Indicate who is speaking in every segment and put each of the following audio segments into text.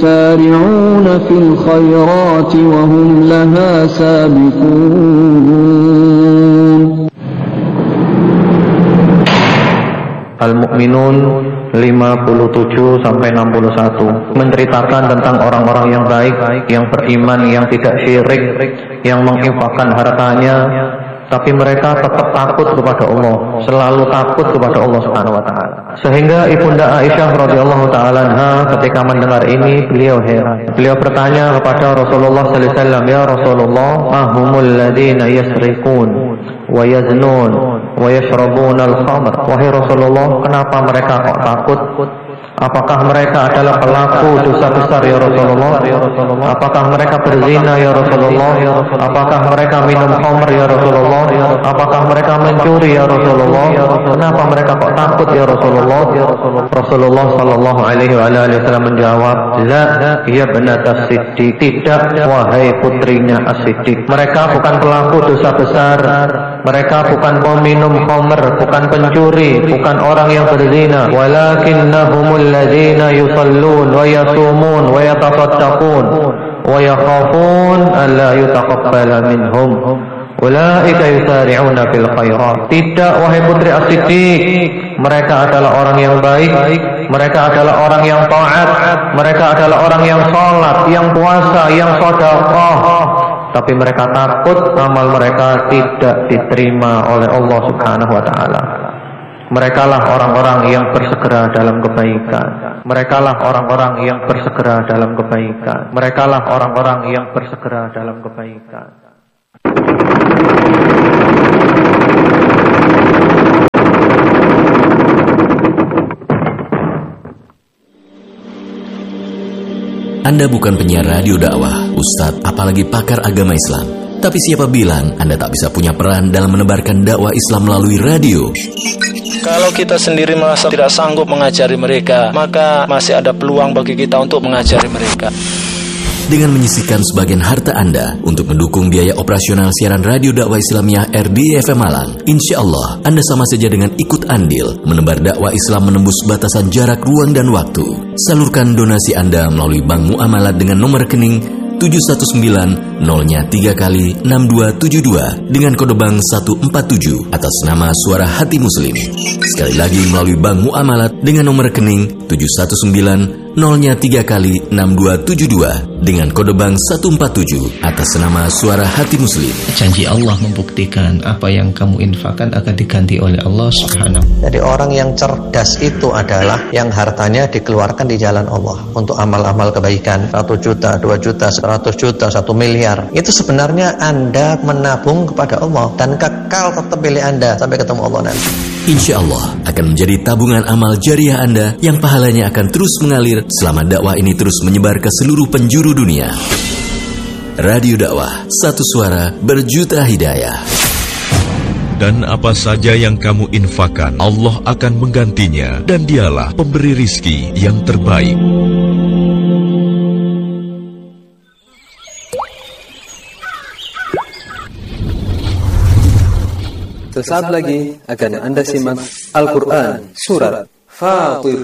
Speaker 1: يسارعون في الخيرات وهم لها سابقون.
Speaker 2: Al-Mu'minun 57 sampai 61 menceritakan tentang orang-orang yang baik, yang beriman, yang tidak syirik, yang menginfakkan hartanya, tapi mereka tetap takut kepada Allah, selalu takut kepada Allah Subhanahu wa taala. Sehingga Ibunda Aisyah radhiyallahu taala anha ketika mendengar ini beliau heran. Beliau bertanya kepada Rasulullah sallallahu alaihi wasallam, "Ya Rasulullah, ahumul ladzina yasriqun wa yaznun wa yashrabun al-khamr?" Wahai Rasulullah, kenapa mereka kok takut? Apakah mereka adalah pelaku dosa besar ya Rasulullah? Apakah mereka berzina ya Rasulullah? Apakah mereka minum khamr ya Rasulullah? Apakah mereka mencuri ya Rasulullah? Kenapa mereka kok takut ya Rasulullah? Rasulullah sallallahu alaihi wasallam menjawab, "La ya banatas Siddiq." Tidak, wahai putrinya As-Siddiq. Mereka bukan pelaku dosa besar. Mereka bukan peminum khamr, bukan pencuri, bukan orang yang berzina. Walakinnahumul ladzina yusallun wa yasumun wa yatasaddaqun wa yakhafun alla yutaqabbala minhum. Ulaika yusari'una fil khairat. Tidak, wahai putri As-Siddiq, mereka adalah orang yang baik, mereka adalah orang yang taat, mereka adalah orang yang salat, yang puasa, yang sedekah. Tapi mereka takut amal mereka tidak diterima oleh Allah Subhanahu wa taala. Merekalah orang-orang yang bersegera dalam kebaikan. Merekalah orang-orang yang bersegera dalam kebaikan. Merekalah orang-orang yang bersegera dalam kebaikan.
Speaker 3: Anda bukan penyiar radio dakwah, ustadz, apalagi pakar agama Islam. Tapi siapa bilang Anda tak bisa punya peran dalam menebarkan dakwah Islam melalui radio?
Speaker 4: Kalau kita sendiri merasa tidak sanggup mengajari mereka, maka masih ada peluang bagi kita untuk mengajari mereka.
Speaker 3: Dengan menyisihkan sebagian harta Anda untuk mendukung biaya operasional siaran radio dakwah Islamiyah RDI FM Malang, insya Allah Anda sama saja dengan ikut andil menebar dakwah Islam menembus batasan jarak, ruang, dan waktu. Salurkan donasi Anda melalui Bank Muamalat dengan nomor rekening 719-03-6272 dengan kode bank 147 atas nama Suara Hati Muslim. Sekali lagi melalui Bank Muamalat dengan nomor rekening 719-03-6272 dengan kode bank 147 atas nama Suara Hati Muslim.
Speaker 5: Janji Allah membuktikan apa yang kamu infakkan akan diganti oleh Allah Subhanahu.
Speaker 6: Jadi orang yang cerdas itu adalah yang hartanya dikeluarkan di jalan Allah untuk amal-amal kebaikan. 1 juta, 2 juta, 100 juta, 1 miliar. Itu sebenarnya Anda menabung kepada Allah dan kekal tetap milik Anda sampai ketemu Allah nanti.
Speaker 3: Insya Allah akan menjadi tabungan amal jariah Anda yang pahalanya akan terus mengalir selama dakwah ini terus menyebar ke seluruh penjuru dunia. Radio dakwah, satu suara berjuta hidayah.
Speaker 7: Dan apa saja yang kamu infakkan, Allah akan menggantinya, dan Dialah pemberi rizki yang terbaik.
Speaker 8: Sesaat lagi akan Anda simak Al-Quran Surat Fatir.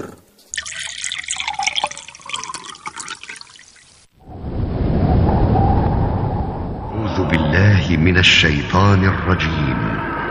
Speaker 9: A'udzu billahi minasy syaithanir rajim.